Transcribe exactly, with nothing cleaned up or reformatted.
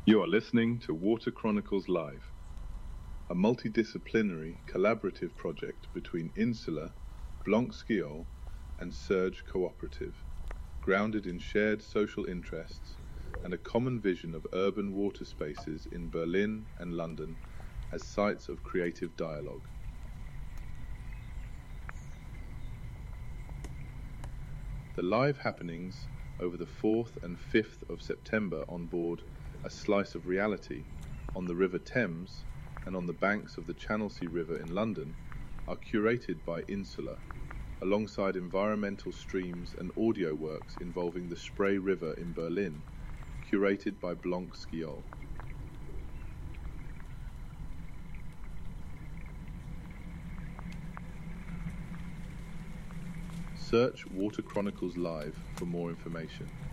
You are listening to Water Chronicles Live, a multidisciplinary collaborative project between Insula, Blanc-Skiol and Surge Cooperative, grounded in shared social interests and a common vision of urban water spaces in Berlin and London as sites of creative dialogue. The live happenings over the fourth and fifth of September on board A Slice of Reality on the River Thames and on the banks of the Channelsea River in London are curated by Insula, alongside environmental streams and audio works involving the Spree River in Berlin, curated by Blanc-Skiol. Search Water Chronicles Live for more information.